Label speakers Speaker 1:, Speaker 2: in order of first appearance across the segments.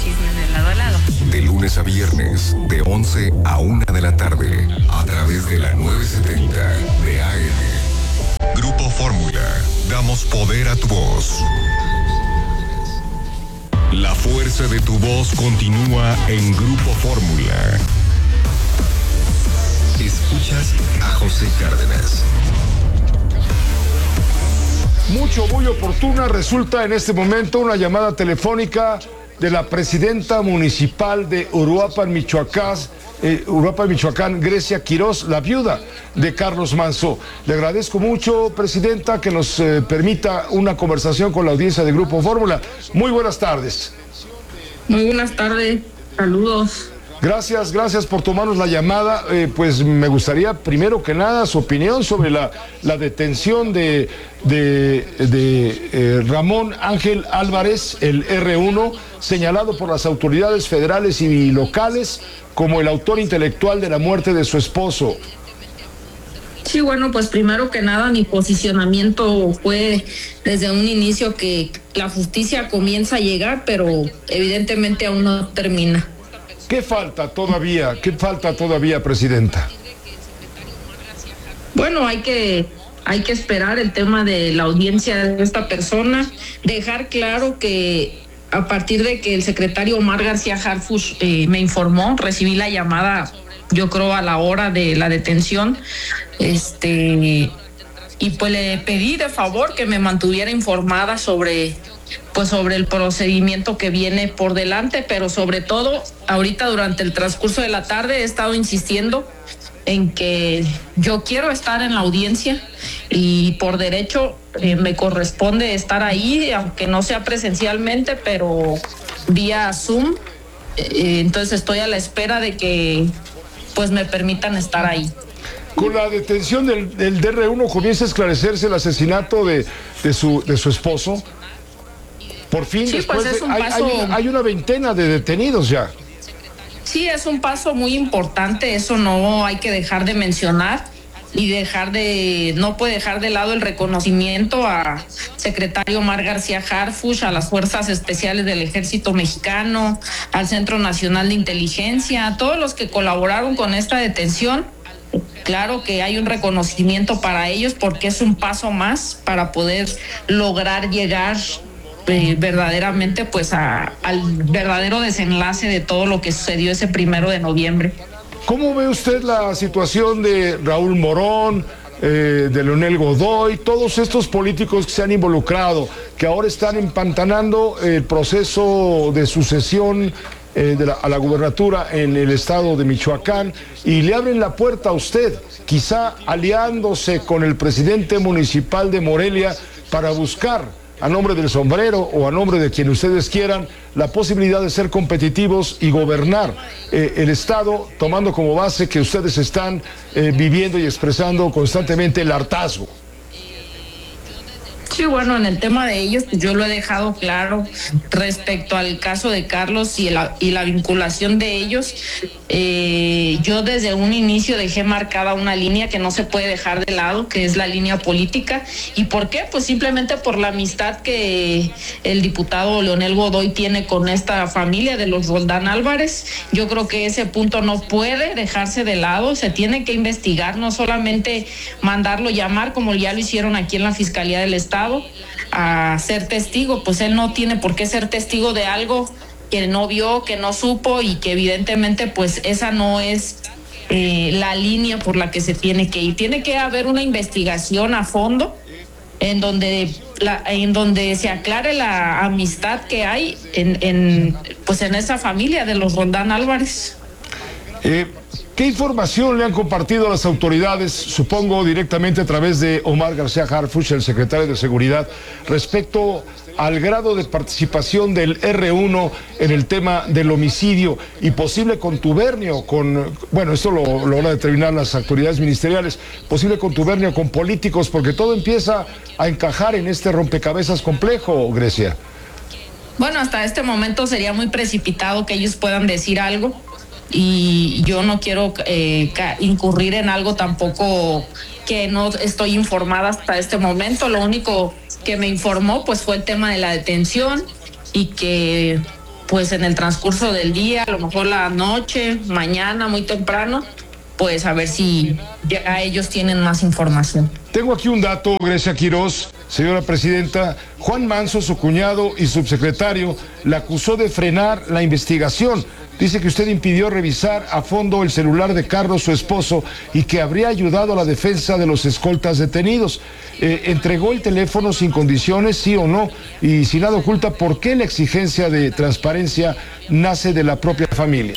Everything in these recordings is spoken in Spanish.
Speaker 1: chismes de lado a lado.
Speaker 2: De lunes a viernes, de 11 a 1 de la tarde, a través de la 970 de AM. Grupo Fórmula, damos poder a tu voz. La fuerza de tu voz continúa en Grupo Fórmula. Escuchas a José Cárdenas.
Speaker 3: Muy oportuna resulta en este momento una llamada telefónica de la presidenta municipal de Uruapan, Michoacán, Grecia Quirós, la viuda de Carlos Manzo. Le agradezco mucho, presidenta, que nos permita una conversación con la audiencia de Grupo Fórmula. Muy buenas tardes.
Speaker 4: Muy buenas tardes, saludos.
Speaker 3: Gracias por tomarnos la llamada. Pues me gustaría, primero que nada, su opinión sobre la detención de Ramón Ángel Álvarez, el R1, señalado por las autoridades federales y locales como el autor intelectual de la muerte de su esposo.
Speaker 4: Sí, bueno, pues primero que nada mi posicionamiento fue desde un inicio que la justicia comienza a llegar, pero evidentemente aún no termina.
Speaker 3: ¿Qué falta todavía, presidenta?
Speaker 4: Bueno, hay que esperar el tema de la audiencia de esta persona, dejar claro que a partir de que el secretario Omar García Harfuch me informó, recibí la llamada, yo creo a la hora de la detención, y pues le pedí de favor que me mantuviera informada sobre el procedimiento que viene por delante, pero sobre todo ahorita durante el transcurso de la tarde he estado insistiendo en que yo quiero estar en la audiencia y por derecho me corresponde estar ahí, aunque no sea presencialmente, pero vía Zoom. Entonces estoy a la espera de que pues me permitan estar ahí.
Speaker 3: Con la detención del DR1 comienza a esclarecerse el asesinato de su esposo. Por fin, sí, después pues hay una veintena de detenidos ya.
Speaker 4: Sí, es un paso muy importante, eso no hay que dejar de mencionar y no puede dejar de lado el reconocimiento a secretario Omar García Harfuch, a las Fuerzas Especiales del Ejército Mexicano, al Centro Nacional de Inteligencia, a todos los que colaboraron con esta detención. Claro que hay un reconocimiento para ellos porque es un paso más para poder lograr llegar verdaderamente pues al verdadero desenlace de todo lo que sucedió ese 1 de noviembre.
Speaker 3: ¿Cómo ve usted la situación de Raúl Morón, de Leonel Godoy, todos estos políticos que se han involucrado, que ahora están empantanando el proceso de sucesión a la gubernatura en el estado de Michoacán y le abren la puerta a usted, quizá aliándose con el presidente municipal de Morelia para buscar a nombre del sombrero o a nombre de quien ustedes quieran, la posibilidad de ser competitivos y gobernar el Estado, tomando como base que ustedes están viviendo y expresando constantemente el hartazgo?
Speaker 4: Sí, bueno, en el tema de ellos, pues yo lo he dejado claro respecto al caso de Carlos y la vinculación de ellos. Yo desde un inicio dejé marcada una línea que no se puede dejar de lado, que es la línea política. ¿Y por qué? Pues simplemente por la amistad que el diputado Leonel Godoy tiene con esta familia de los Roldán Álvarez. Yo creo que ese punto no puede dejarse de lado, se tiene que investigar, no solamente mandarlo llamar como ya lo hicieron aquí en la Fiscalía del Estado a ser testigo, pues él no tiene por qué ser testigo de algo que no vio, que no supo y que evidentemente pues esa no es la línea por la que se tiene que ir. Tiene que haber una investigación a fondo en donde se aclare la amistad que hay en esa familia de los Roldán Álvarez.
Speaker 3: ¿Qué información le han compartido a las autoridades, supongo directamente a través de Omar García Harfuch, el secretario de Seguridad, respecto al grado de participación del R1 en el tema del homicidio y posible contubernio esto lo van a determinar las autoridades ministeriales, posible contubernio con políticos, porque todo empieza a encajar en este rompecabezas complejo, Grecia?
Speaker 4: Bueno, hasta este momento sería muy precipitado que ellos puedan decir algo. Y yo no quiero incurrir en algo tampoco que no estoy informada hasta este momento. Lo único que me informó pues fue el tema de la detención y que pues en el transcurso del día, a lo mejor la noche, mañana, muy temprano, pues a ver si ya ellos tienen más información.
Speaker 3: Tengo aquí un dato, Grecia Quirós, señora presidenta. Juan Manso, su cuñado y subsecretario, la acusó de frenar la investigación. Dice que usted impidió revisar a fondo el celular de Carlos, su esposo, y que habría ayudado a la defensa de los escoltas detenidos. ¿Entregó el teléfono sin condiciones, sí o no? Y si nada oculta, ¿por qué la exigencia de transparencia nace de la propia familia?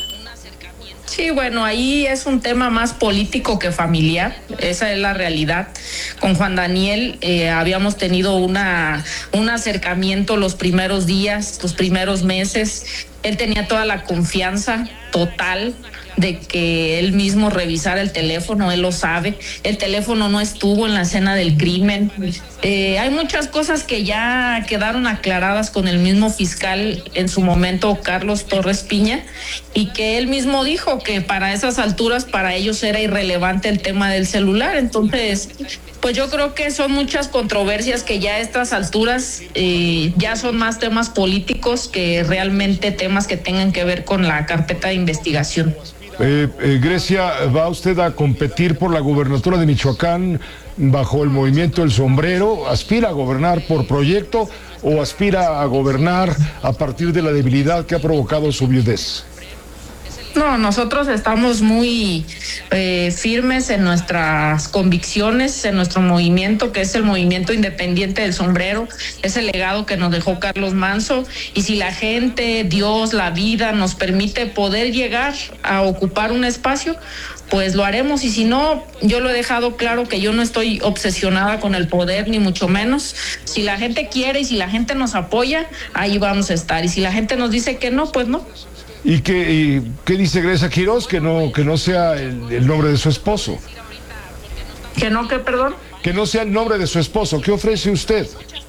Speaker 4: Sí, bueno, ahí es un tema más político que familiar, esa es la realidad. Con Juan Daniel habíamos tenido un acercamiento los primeros días, los primeros meses. Él tenía toda la confianza total de que él mismo revisara el teléfono, él lo sabe. El teléfono no estuvo en la escena del crimen. Hay muchas cosas que ya quedaron aclaradas con el mismo fiscal en su momento, Carlos Torres Piña, y que él mismo dijo que para esas alturas para ellos era irrelevante el tema del celular. Entonces, pues yo creo que son muchas controversias que ya a estas alturas ya son más temas políticos que realmente temas que tengan que ver con la carpeta de investigación.
Speaker 3: Grecia, ¿va usted a competir por la gubernatura de Michoacán bajo el movimiento El Sombrero? ¿Aspira a gobernar por proyecto o aspira a gobernar a partir de la debilidad que ha provocado su viudez?
Speaker 4: No, nosotros estamos muy firmes en nuestras convicciones, en nuestro movimiento, que es el movimiento independiente del Sombrero, es el legado que nos dejó Carlos Manso, y si la gente, Dios, la vida nos permite poder llegar a ocupar un espacio, pues lo haremos, y si no, yo lo he dejado claro que yo no estoy obsesionada con el poder, ni mucho menos. Si la gente quiere y si la gente nos apoya, ahí vamos a estar, y si la gente nos dice que no, pues no.
Speaker 3: ¿Y qué dice Grecia Quirós? Que no sea el nombre de su esposo.
Speaker 4: ¿Que no, qué, perdón?
Speaker 3: Que no sea el nombre de su esposo. ¿Qué ofrece usted?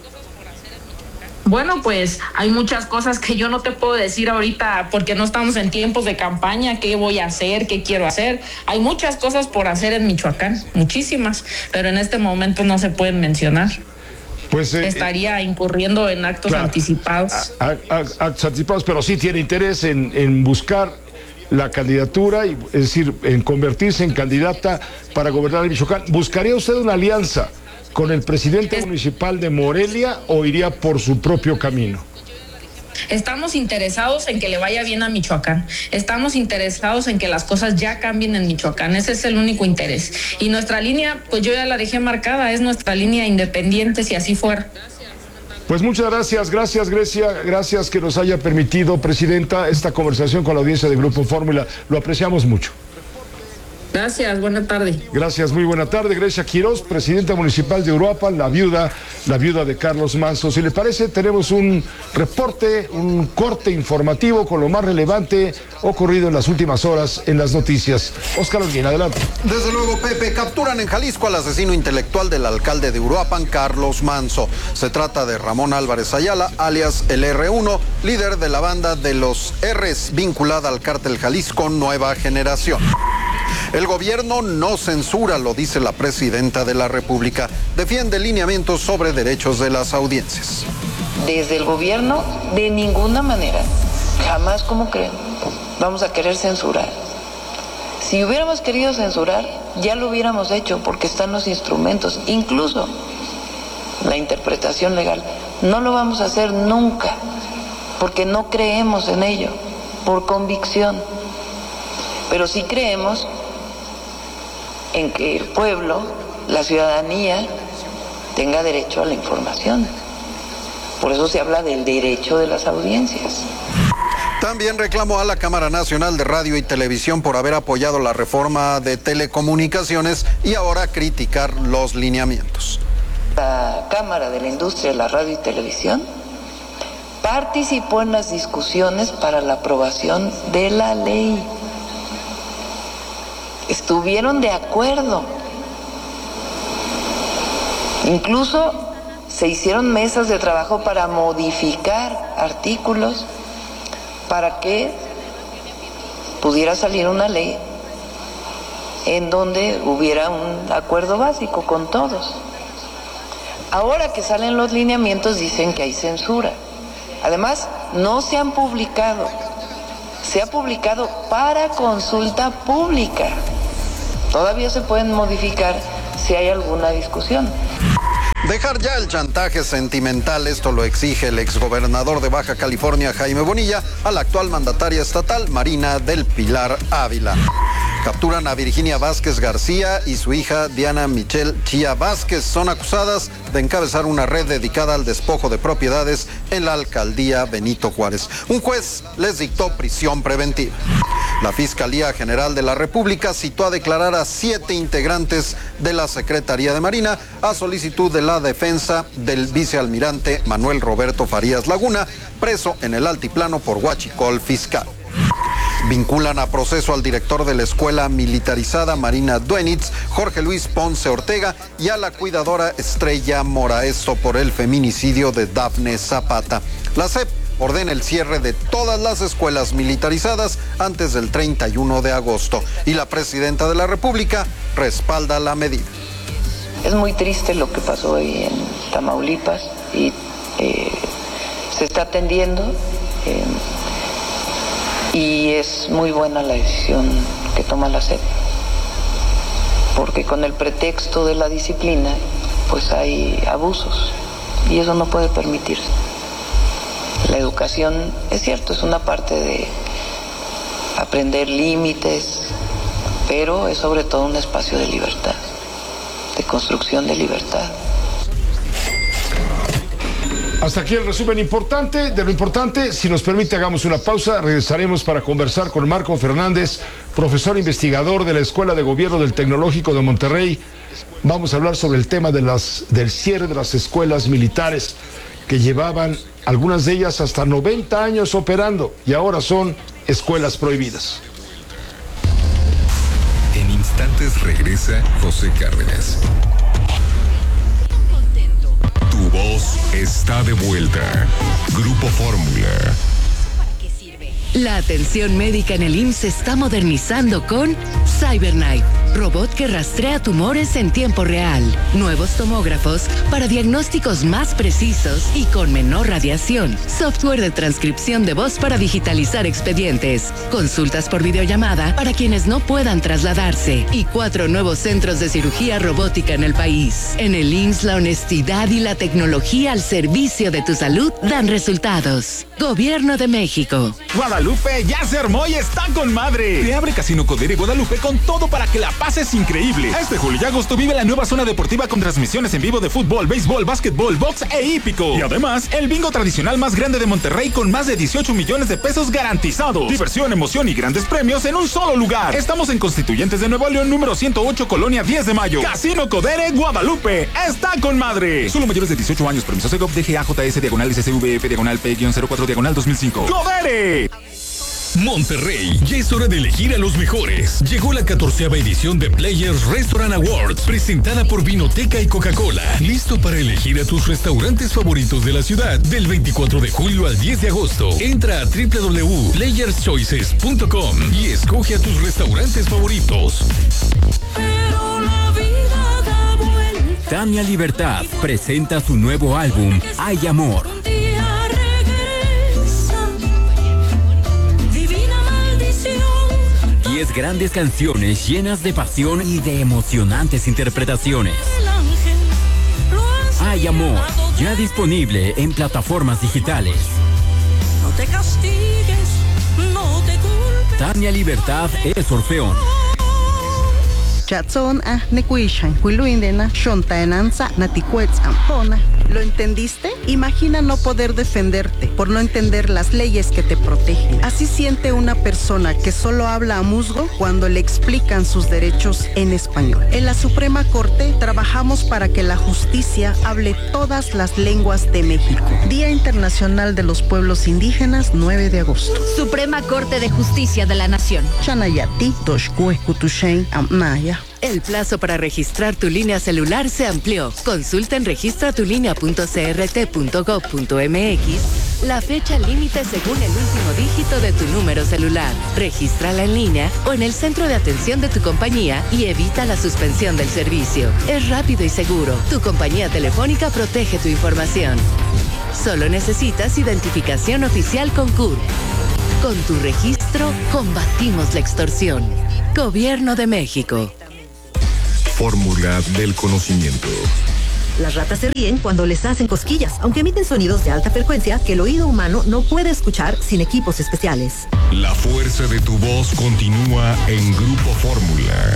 Speaker 4: Bueno, pues hay muchas cosas que yo no te puedo decir ahorita porque no estamos en tiempos de campaña, qué voy a hacer, qué quiero hacer. Hay muchas cosas por hacer en Michoacán, muchísimas, pero en este momento no se pueden mencionar. Pues, estaría incurriendo en actos claro, anticipados.
Speaker 3: Actos anticipados, pero sí tiene interés en buscar la candidatura, es decir, en convertirse en candidata para gobernar el Michoacán. ¿Buscaría usted una alianza con el presidente municipal de Morelia o iría por su propio camino?
Speaker 4: Estamos interesados en que le vaya bien a Michoacán. Estamos interesados en que las cosas ya cambien en Michoacán. Ese es el único interés. Y nuestra línea, pues yo ya la dejé marcada, es nuestra línea independiente, si así fuera.
Speaker 3: Pues muchas gracias, gracias Grecia, gracias que nos haya permitido, presidenta, esta conversación con la audiencia de Grupo Fórmula. Lo apreciamos mucho.
Speaker 4: Gracias, buena tarde.
Speaker 3: Gracias, muy buena tarde. Grecia Quirós, presidenta municipal de Uruapan, la viuda de Carlos Manso. Si le parece, tenemos un reporte, un corte informativo con lo más relevante ocurrido en las últimas horas en las noticias. Óscar Holguín, adelante.
Speaker 1: Desde luego, Pepe, capturan en Jalisco al asesino intelectual del alcalde de Uruapan, Carlos Manso. Se trata de Ramón Álvarez Ayala, alias el R1, líder de la banda de los R's, vinculada al cártel Jalisco Nueva Generación. El gobierno no censura, lo dice la presidenta de la República. Defiende lineamientos sobre derechos de las audiencias.
Speaker 5: Desde el gobierno, de ninguna manera, jamás, como creen, vamos a querer censurar. Si hubiéramos querido censurar, ya lo hubiéramos hecho porque están los instrumentos, incluso la interpretación legal. No lo vamos a hacer nunca, porque no creemos en ello, por convicción. Pero sí creemos en que el pueblo, la ciudadanía, tenga derecho a la información. Por eso se habla del derecho de las audiencias.
Speaker 1: También reclamó a la Cámara Nacional de Radio y Televisión por haber apoyado la reforma de telecomunicaciones y ahora criticar los lineamientos.
Speaker 5: La Cámara de la Industria de la Radio y Televisión participó en las discusiones para la aprobación de la ley. Estuvieron de acuerdo. Incluso se hicieron mesas de trabajo para modificar artículos para que pudiera salir una ley en donde hubiera un acuerdo básico con todos. Ahora que salen los lineamientos dicen que hay censura. Además, no se han publicado. Se ha publicado para consulta pública. Todavía se pueden modificar si hay alguna discusión.
Speaker 1: Dejar ya el chantaje sentimental, esto lo exige el exgobernador de Baja California, Jaime Bonilla, a la actual mandataria estatal, Marina del Pilar Ávila. Capturan a Virginia Vázquez García y su hija Diana Michelle Chía Vázquez. Son acusadas de encabezar una red dedicada al despojo de propiedades en la alcaldía Benito Juárez. Un juez les dictó prisión preventiva. La Fiscalía General de la República citó a declarar a 7 integrantes de la Secretaría de Marina a solicitud de la defensa del vicealmirante Manuel Roberto Farías Laguna, preso en el altiplano por huachicol fiscal. Vinculan a proceso al director de la escuela militarizada Marina Duenitz, Jorge Luis Ponce Ortega, y a la cuidadora Estrella Moraesto por el feminicidio de Dafne Zapata. La SEP ordena el cierre de todas las escuelas militarizadas antes del 31 de agosto y la presidenta de la República respalda la medida.
Speaker 5: Es muy triste lo que pasó ahí en Tamaulipas y se está atendiendo. Y es muy buena la decisión que toma la SEP, porque con el pretexto de la disciplina, pues hay abusos, y eso no puede permitirse. La educación, es cierto, es una parte de aprender límites, pero es sobre todo un espacio de libertad, de construcción de libertad.
Speaker 3: Hasta aquí el resumen importante de lo importante. Si nos permite, hagamos una pausa. Regresaremos para conversar con Marco Fernández, profesor investigador de la Escuela de Gobierno del Tecnológico de Monterrey. Vamos a hablar sobre el tema del cierre de las escuelas militares que llevaban, algunas de ellas, hasta 90 años operando y ahora son escuelas prohibidas.
Speaker 2: En instantes regresa José Cárdenas. Tu voz está de vuelta. Grupo Fórmula.
Speaker 6: La atención médica en el IMSS se está modernizando con CyberKnife, robot que rastrea tumores en tiempo real, nuevos tomógrafos para diagnósticos más precisos y con menor radiación, software de transcripción de voz para digitalizar expedientes, consultas por videollamada para quienes no puedan trasladarse y 4 nuevos centros de cirugía robótica en el país. En el IMSS, la honestidad y la tecnología al servicio de tu salud dan resultados. Gobierno de México.
Speaker 7: Guadalupe ya se armó y está con madre. Te abre Casino Codere Guadalupe con todo para que la pases increíble. Este julio y agosto vive la nueva zona deportiva con transmisiones en vivo de fútbol, béisbol, básquetbol, box e hípico. Y además, el bingo tradicional más grande de Monterrey con más de 18 millones de pesos garantizados. Diversión, emoción y grandes premios en un solo lugar. Estamos en Constituyentes de Nuevo León, número 108, Colonia 10 de Mayo. Casino Codere Guadalupe está con madre. Solo mayores de 18 años. Permiso Segov, DGAJS, diagonal SCVF, diagonal P-04, diagonal 2005. ¡Codere!
Speaker 8: Monterrey, ya es hora de elegir a los mejores. Llegó la 14ª edición de Players Restaurant Awards, presentada por Vinoteca y Coca-Cola. Listo para elegir a tus restaurantes favoritos de la ciudad del 24 de julio al 10 de agosto. Entra a www.playerschoices.com y escoge a tus restaurantes favoritos.
Speaker 9: Pero la vida da vuelta.
Speaker 10: Tania Libertad presenta su nuevo álbum, Hay Amor. 10 grandes canciones llenas de pasión y de emocionantes interpretaciones. Hay Amor, ya disponible en plataformas digitales.
Speaker 9: No te castigues, no te culpes.
Speaker 10: Tania Libertad es Orfeón.
Speaker 11: ¿Lo entendiste? Imagina no poder defenderte por no entender las leyes que te protegen. Así siente una persona que solo habla a musgo cuando le explican sus derechos en español. En la Suprema Corte trabajamos para que la justicia hable todas las lenguas de México. Día Internacional de los Pueblos Indígenas, 9 de agosto.
Speaker 12: Suprema Corte de Justicia de la Nación.
Speaker 11: Chanayati, Toshkue, Kutushen, Amnaya.
Speaker 6: El plazo para registrar tu línea celular se amplió. Consulta en registratulinea.crt.gov.mx la fecha límite según el último dígito de tu número celular. Regístrala en línea o en el centro de atención de tu compañía y evita la suspensión del servicio. Es rápido y seguro. Tu compañía telefónica protege tu información. Solo necesitas identificación oficial con CURP. Con tu registro, combatimos la extorsión. Gobierno de México.
Speaker 2: Fórmula del conocimiento.
Speaker 13: Las ratas se ríen cuando les hacen cosquillas, aunque emiten sonidos de alta frecuencia que el oído humano no puede escuchar sin equipos especiales.
Speaker 2: La fuerza de tu voz continúa en Grupo Fórmula.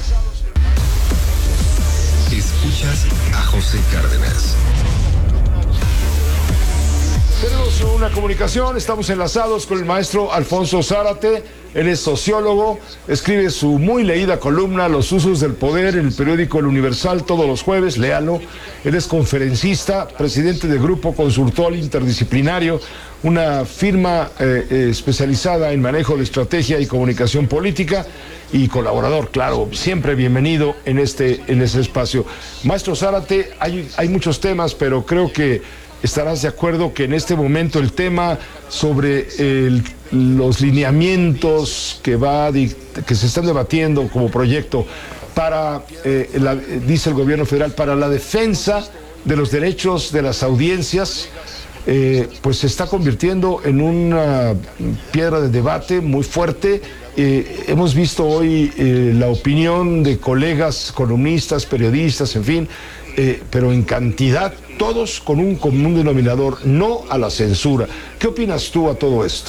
Speaker 2: Escuchas a José Cárdenas.
Speaker 3: Tenemos una comunicación, estamos enlazados con el maestro Alfonso Zárate. Él es sociólogo, escribe su muy leída columna Los usos del poder en el periódico El Universal todos los jueves, léalo. Él es conferencista, presidente del Grupo Consultor Interdisciplinario, una firma especializada en manejo de estrategia y comunicación política, y colaborador, claro, siempre bienvenido en este espacio. Maestro Zárate, hay muchos temas, pero creo que estarás de acuerdo que en este momento el tema sobre los lineamientos que se están debatiendo como proyecto para, dice el gobierno federal, para la defensa de los derechos de las audiencias, pues se está convirtiendo en una piedra de debate muy fuerte. Hemos visto hoy la opinión de colegas, columnistas, periodistas, en fin, pero en cantidad, todos con un común denominador: no a la censura. ¿Qué opinas tú a todo esto?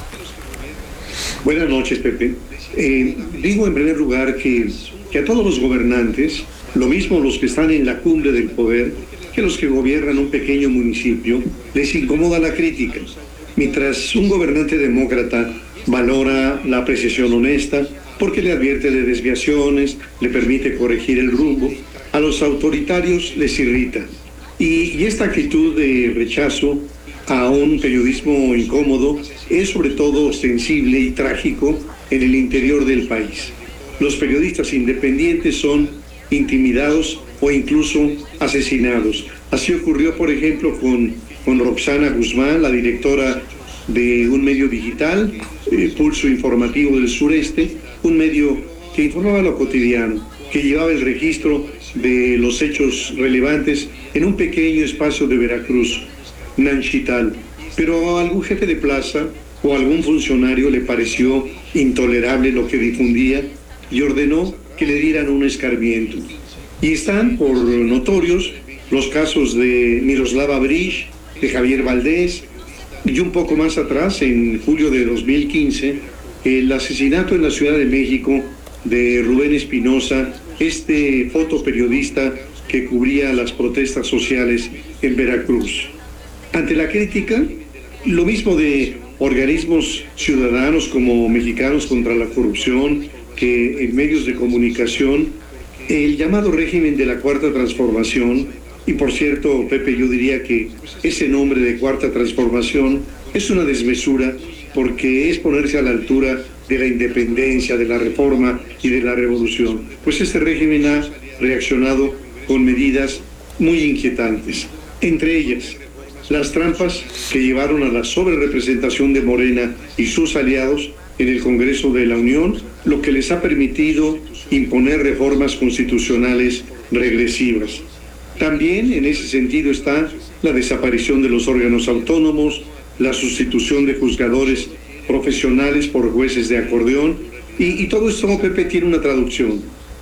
Speaker 14: Buenas noches, Pepe. Digo en primer lugar que a todos los gobernantes, lo mismo los que están en la cumbre del poder que los que gobiernan un pequeño municipio, les incomoda la crítica. Mientras un gobernante demócrata valora la apreciación honesta porque le advierte de desviaciones, le permite corregir el rumbo, a los autoritarios les irrita. Y esta actitud de rechazo a un periodismo incómodo es sobre todo sensible y trágico en el interior del país. Los periodistas independientes son intimidados o incluso asesinados. Así ocurrió, por ejemplo, con Roxana Guzmán, la directora de un medio digital, Pulso Informativo del Sureste, un medio que informaba lo cotidiano, que llevaba el registro de los hechos relevantes en un pequeño espacio de Veracruz, Nanchital. Pero a algún jefe de plaza o a algún funcionario le pareció intolerable lo que difundía y ordenó que le dieran un escarmiento. Y están por notorios los casos de Miroslava Bridge, de Javier Valdés, y un poco más atrás, en julio de 2015, el asesinato en la Ciudad de México de Rubén Espinosa, este fotoperiodista que cubría las protestas sociales en Veracruz. Ante la crítica, lo mismo de organismos ciudadanos como Mexicanos contra la Corrupción, que en medios de comunicación, el llamado régimen de la Cuarta Transformación, y por cierto, Pepe, yo diría que ese nombre de Cuarta Transformación es una desmesura, porque es ponerse a la altura de la independencia, de la reforma y de la revolución. Pues este régimen ha reaccionado con medidas muy inquietantes, entre ellas las trampas que llevaron a la sobrerepresentación de Morena y sus aliados en el Congreso de la Unión, lo que les ha permitido imponer reformas constitucionales regresivas. También en ese sentido está la desaparición de los órganos autónomos, la sustitución de juzgadores profesionales por jueces de acordeón, y todo esto, Pepe, tiene una traducción.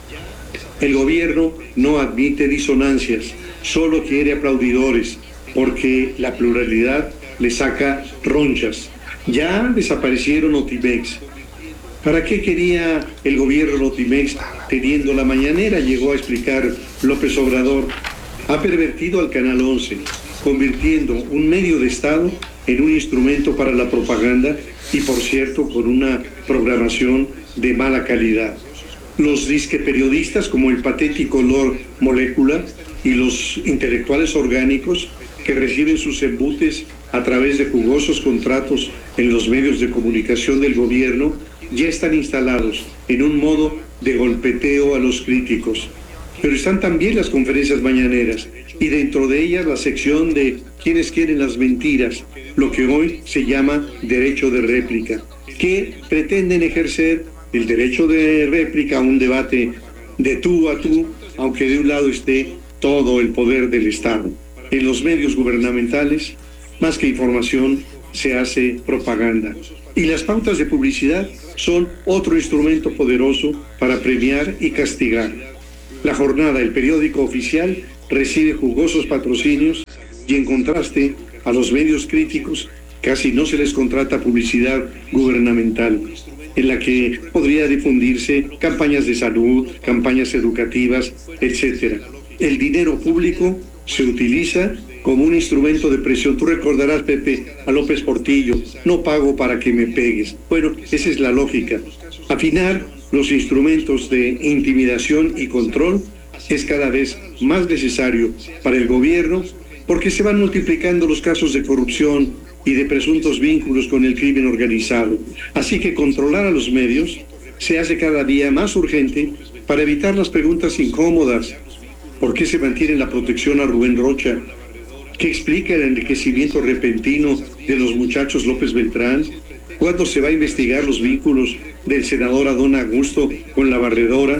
Speaker 14: El gobierno no admite disonancias, solo quiere aplaudidores, porque la pluralidad le saca ronchas. Ya desaparecieron Notimex. ¿Para qué quería el gobierno Notimex teniendo la mañanera? Llegó a explicar López Obrador. Ha pervertido al Canal 11, convirtiendo un medio de Estado en un instrumento para la propaganda y, por cierto, con una programación de mala calidad. Los disque periodistas como el patético Lord Molécula y los intelectuales orgánicos que reciben sus embutes a través de jugosos contratos en los medios de comunicación del gobierno ya están instalados en un modo de golpeteo a los críticos. Pero están también las conferencias mañaneras y dentro de ellas la sección de quienes quieren las mentiras, lo que hoy se llama derecho de réplica, que pretenden ejercer el derecho de réplica a un debate de tú a tú, aunque de un lado esté todo el poder del Estado. En los medios gubernamentales más que información, se hace propaganda. Y las pautas de publicidad son otro instrumento poderoso para premiar y castigar. La Jornada, el periódico oficial, recibe jugosos patrocinios y en contraste a los medios críticos casi no se les contrata publicidad gubernamental, en la que podría difundirse campañas de salud, campañas educativas, etc. El dinero público se utiliza como un instrumento de presión. Tú recordarás, Pepe, a López Portillo, no pago para que me pegues. Bueno, esa es la lógica. Afinar los instrumentos de intimidación y control es cada vez más necesario para el gobierno porque se van multiplicando los casos de corrupción y de presuntos vínculos con el crimen organizado. Así que controlar a los medios se hace cada día más urgente para evitar las preguntas incómodas. ¿Por qué se mantiene la protección a Rubén Rocha? ¿Qué explica el enriquecimiento repentino de los muchachos López Beltrán? ¿Cuándo se va a investigar los vínculos del senador Adón Augusto con la barredora?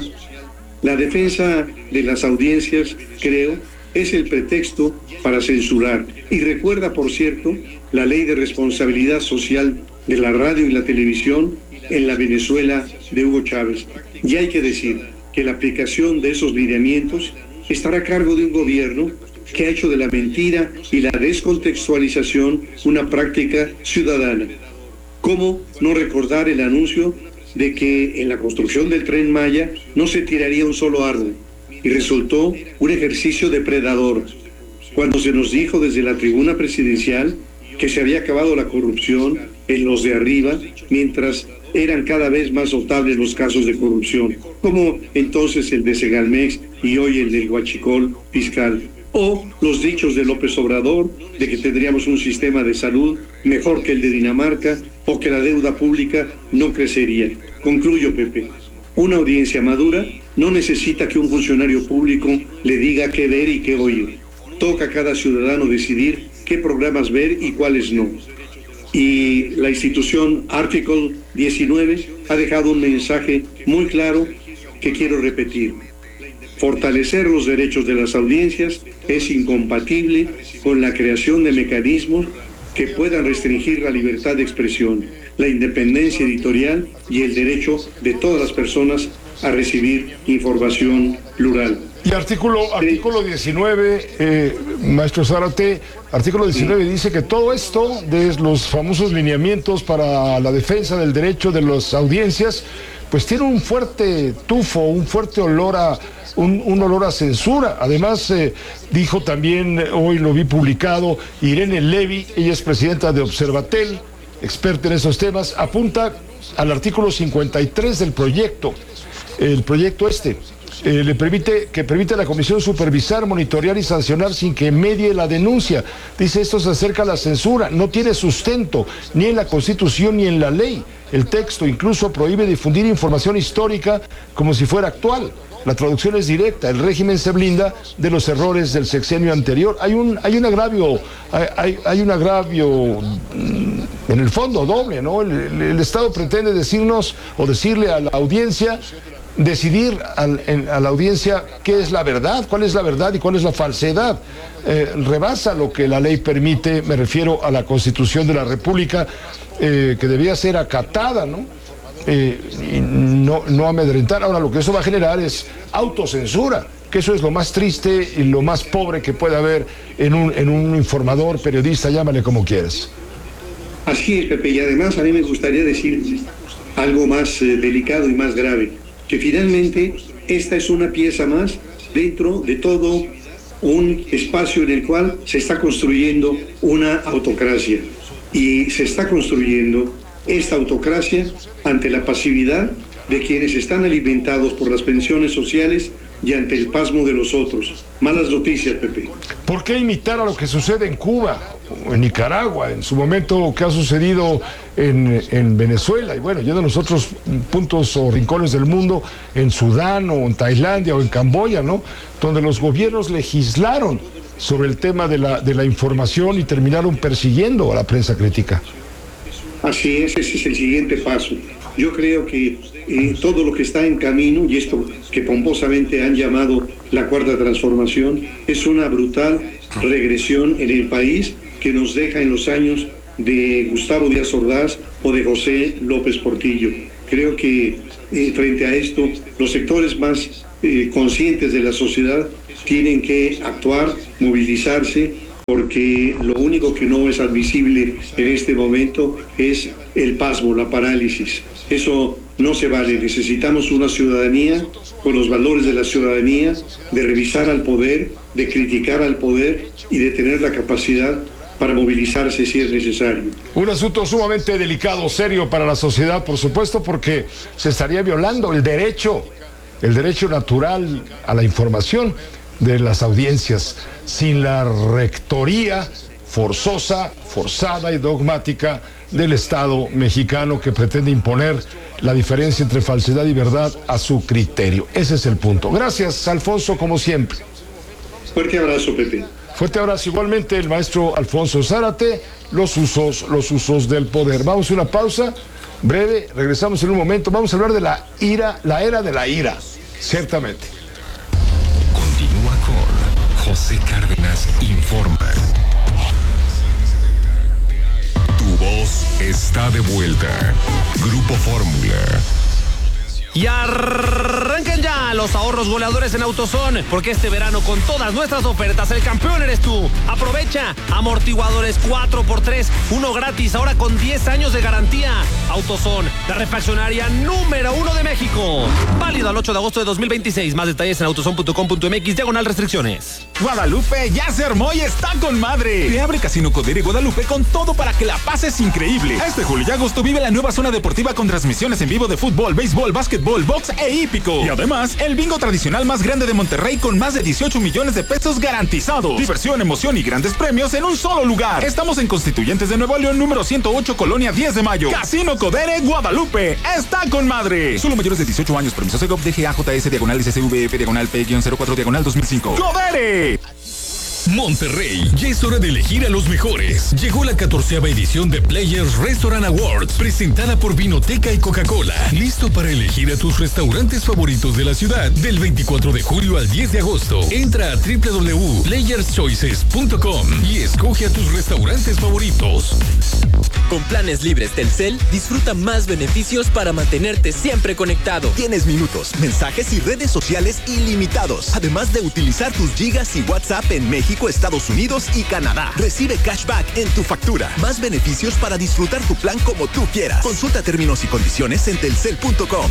Speaker 14: La defensa de las audiencias, creo, es el pretexto para censurar. Y recuerda, por cierto, la ley de responsabilidad social de la radio y la televisión en la Venezuela de Hugo Chávez. Y hay que decir que la aplicación de esos lineamientos estará a cargo de un gobierno que ha hecho de la mentira y la descontextualización una práctica ciudadana. ¿Cómo no recordar el anuncio de que en la construcción del Tren Maya no se tiraría un solo árbol? Y resultó un ejercicio depredador. Cuando se nos dijo desde la tribuna presidencial que se había acabado la corrupción en los de arriba, mientras eran cada vez más notables los casos de corrupción, como entonces el de Segalmex y hoy el del Huachicol fiscal. O los dichos de López Obrador de que tendríamos un sistema de salud mejor que el de Dinamarca o que la deuda pública no crecería. Concluyo, Pepe. Una audiencia madura no necesita que un funcionario público le diga qué ver y qué oír. Toca a cada ciudadano decidir qué programas ver y cuáles no. Y la institución Artículo 19 ha dejado un mensaje muy claro que quiero repetir. Fortalecer los derechos de las audiencias es incompatible con la creación de mecanismos que puedan restringir la libertad de expresión, la independencia editorial y el derecho de todas las personas a recibir información plural.
Speaker 3: Y artículo 19, maestro Zárate, artículo 19 dice que todo esto de los famosos lineamientos para la defensa del derecho de las audiencias, pues tiene un fuerte tufo, un fuerte olor a un olor a censura. Además, dijo también, hoy lo vi publicado, Irene Levy, ella es presidenta de Observatel, experta en esos temas, apunta al artículo 53 del proyecto. El proyecto permite a la Comisión supervisar, monitorear y sancionar sin que medie la denuncia. Dice, esto se acerca a la censura, no tiene sustento ni en la Constitución ni en la ley. El texto incluso prohíbe difundir información histórica como si fuera actual. La traducción es directa, el régimen se blinda de los errores del sexenio anterior. Hay un agravio en el fondo doble, ¿no? El Estado pretende decirnos o decirle a la audiencia, decidir a la audiencia qué es la verdad, cuál es la verdad y cuál es la falsedad. Rebasa lo que la ley permite, me refiero a la Constitución de la República, que debía ser acatada, ¿no? Y no amedrentar. Ahora lo que eso va a generar es autocensura, que eso es lo más triste y lo más pobre que puede haber en un informador, periodista, llámale como quieras.
Speaker 14: Así es, Pepe, y además a mí me gustaría decir algo más delicado y más grave, que finalmente esta es una pieza más dentro de todo un espacio en el cual se está construyendo una autocracia, y se está construyendo esta autocracia ante la pasividad de quienes están alimentados por las pensiones sociales y ante el pasmo de los otros. Malas noticias, Pepe.
Speaker 3: ¿Por qué imitar a lo que sucede en Cuba o en Nicaragua, en su momento que ha sucedido en Venezuela y bueno, ya de los otros puntos o rincones del mundo, en Sudán o en Tailandia o en Camboya, ¿no? Donde los gobiernos legislaron sobre el tema de la información y terminaron persiguiendo a la prensa crítica?
Speaker 14: Así es, ese es el siguiente paso. Yo creo que todo lo que está en camino, y esto que pomposamente han llamado la cuarta transformación, es una brutal regresión en el país que nos deja en los años de Gustavo Díaz Ordaz o de José López Portillo. Creo que frente a esto, los sectores más conscientes de la sociedad tienen que actuar, movilizarse, porque lo único que no es admisible en este momento es el pasmo, la parálisis. Eso no se vale. Necesitamos una ciudadanía con los valores de la ciudadanía, de revisar al poder, de criticar al poder y de tener la capacidad para movilizarse si es necesario.
Speaker 3: Un asunto sumamente delicado, serio para la sociedad, por supuesto, porque se estaría violando el derecho natural a la información de las audiencias, sin la rectoría forzada y dogmática del Estado mexicano, que pretende imponer la diferencia entre falsedad y verdad a su criterio. Ese es el punto. Gracias, Alfonso, como siempre.
Speaker 14: Fuerte abrazo, Pepe.
Speaker 3: Fuerte abrazo igualmente, el maestro Alfonso Zárate. Los usos del poder. Vamos a una pausa breve, regresamos en un momento. Vamos a hablar de la era de la ira, ciertamente.
Speaker 2: Continúa con José Cárdenas Informa. Tu voz está de vuelta. Grupo Fórmula.
Speaker 15: Y arranquen ya los ahorros goleadores en AutoZone, porque este verano con todas nuestras ofertas el campeón eres tú. Aprovecha amortiguadores 4x3, uno gratis, ahora con 10 años de garantía. AutoZone, la refaccionaria número 1 de México. Válido al 8 de agosto de 2026. Más detalles en autozone.com.mx/restricciones.
Speaker 7: Guadalupe ya se armó y está con madre. Te abre Casino Codere Guadalupe con todo para que la pases increíble. Este julio y agosto vive la nueva zona deportiva con transmisiones en vivo de fútbol, béisbol, básquetbol, box e hípico. Y además, el bingo tradicional más grande de Monterrey con más de 18 millones de pesos garantizados. Diversión, emoción y grandes premios en un solo lugar. Estamos en Constituyentes de Nuevo León, número 108, Colonia 10 de Mayo. Casino Codere Guadalupe está con madre. Solo mayores de 18 años. Permiso Segov, DGAJS, /CCVF, P-P-04, 2005. ¡Codere!
Speaker 8: Monterrey, ya es hora de elegir a los mejores. Llegó la 14ª edición de Players Restaurant Awards, presentada por Vinoteca y Coca-Cola. Listo para elegir a tus restaurantes favoritos de la ciudad del 24 de julio al 10 de agosto. Entra a www.playerschoices.com y escoge a tus restaurantes favoritos.
Speaker 16: Con planes libres Telcel, disfruta más beneficios para mantenerte siempre conectado.
Speaker 17: Tienes minutos, mensajes y redes sociales ilimitados, además de utilizar tus gigas y WhatsApp en México, Estados Unidos y Canadá. Recibe cashback en tu factura. Más beneficios para disfrutar tu plan como tú quieras. Consulta términos y condiciones en telcel.com.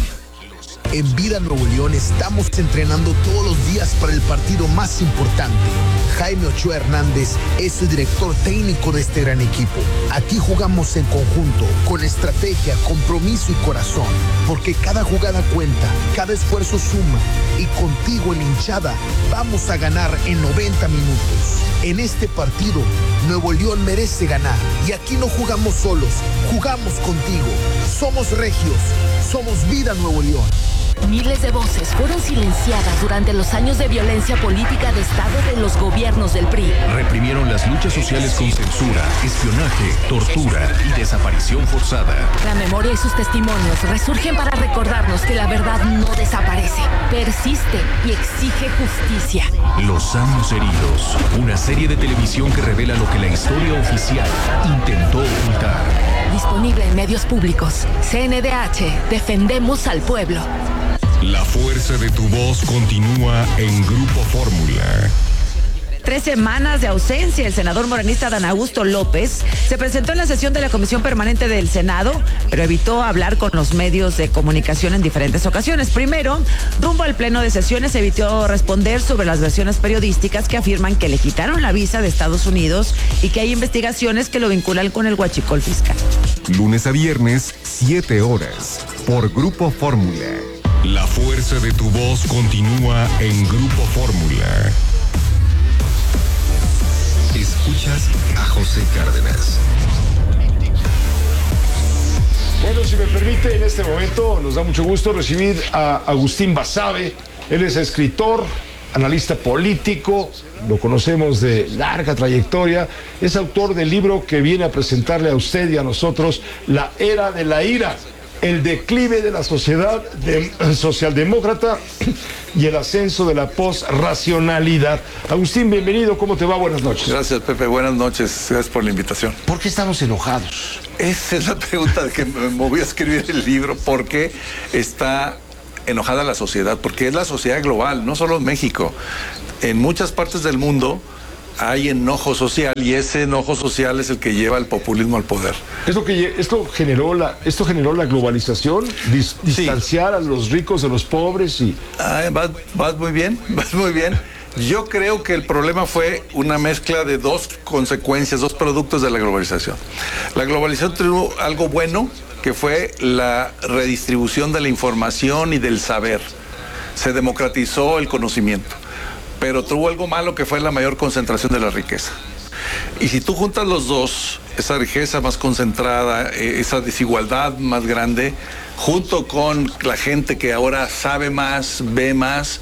Speaker 18: En Vida Nuevo León estamos entrenando todos los días para el partido más importante. Jaime Ochoa Hernández es el director técnico de este gran equipo. Aquí jugamos en conjunto, con estrategia, compromiso y corazón, porque cada jugada cuenta, cada esfuerzo suma, y contigo en hinchada vamos a ganar en 90 minutos. En este partido, Nuevo León merece ganar, y aquí no jugamos solos, jugamos contigo. Somos regios, somos Vida Nuevo León.
Speaker 12: Miles de voces fueron silenciadas durante los años de violencia política de Estado de los gobiernos del PRI.
Speaker 8: Reprimieron las luchas sociales con censura, espionaje, tortura y desaparición forzada.
Speaker 12: La memoria y sus testimonios resurgen para recordarnos que la verdad no desaparece, persiste y exige justicia.
Speaker 8: Los años heridos, una serie de televisión que revela lo que la historia oficial intentó ocultar.
Speaker 12: Disponible en medios públicos. CNDH, defendemos al pueblo.
Speaker 2: La fuerza de tu voz continúa en Grupo Fórmula.
Speaker 19: 3 semanas de ausencia, el senador morenista Dan Augusto López se presentó en la sesión de la Comisión Permanente del Senado, pero evitó hablar con los medios de comunicación en diferentes ocasiones. Primero, rumbo al pleno de sesiones, evitó responder sobre las versiones periodísticas que afirman que le quitaron la visa de Estados Unidos y que hay investigaciones que lo vinculan con el huachicol fiscal.
Speaker 2: Lunes a viernes, 7 horas, por Grupo Fórmula. La fuerza de tu voz continúa en Grupo Fórmula. Escuchas a José Cárdenas.
Speaker 3: Bueno, si me permite, en este momento nos da mucho gusto recibir a Agustín Basabe. Él es escritor, analista político, lo conocemos de larga trayectoria. Es autor del libro que viene a presentarle a usted y a nosotros, La Era de la Ira. el declive de la sociedad socialdemócrata y el ascenso de la posracionalidad. Agustín, bienvenido, ¿cómo te va? Buenas noches.
Speaker 20: Gracias, Pepe, buenas noches, gracias por la invitación.
Speaker 3: ¿Por qué estamos enojados?
Speaker 20: Esa es la pregunta de que me movió a escribir el libro. ¿Por qué está enojada la sociedad? Porque es la sociedad global, no solo en México. En muchas partes del mundo hay enojo social y ese enojo social es el que lleva al populismo al poder.
Speaker 3: Esto generó la globalización, distanciar a los ricos de los pobres y...
Speaker 20: Vas muy bien, vas muy bien. Yo creo que el problema fue una mezcla de dos consecuencias, dos productos de la globalización. La globalización tuvo algo bueno, que fue la redistribución de la información y del saber. Se democratizó el conocimiento. Pero tuvo algo malo, que fue la mayor concentración de la riqueza. Y si tú juntas los dos, esa riqueza más concentrada, esa desigualdad más grande, junto con la gente que ahora sabe más, ve más,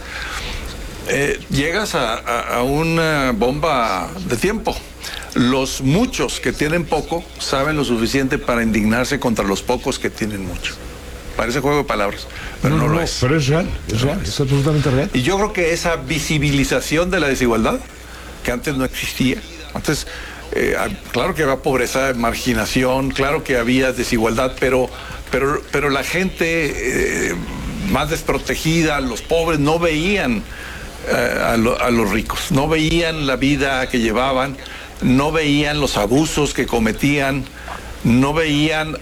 Speaker 20: llegas a una bomba de tiempo. Los muchos que tienen poco saben lo suficiente para indignarse contra los pocos que tienen mucho. Parece juego de palabras, pero no lo es.
Speaker 3: Pero es real, es absolutamente real.
Speaker 20: Y yo creo que esa visibilización de la desigualdad, que antes no existía, antes, claro que había pobreza, marginación, claro que había desigualdad, pero la gente más desprotegida, los pobres, no veían a los ricos, no veían la vida que llevaban, no veían los abusos que cometían, no veían